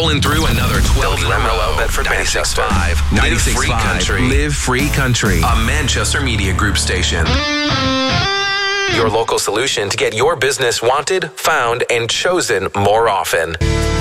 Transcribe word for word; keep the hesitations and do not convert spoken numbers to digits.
rolling through another twelve in a row. Bedford, Manchester. ninety-six point five Country. Live Free Country. A Manchester Media Group station. Your local solution to get your business wanted, found, and chosen more often.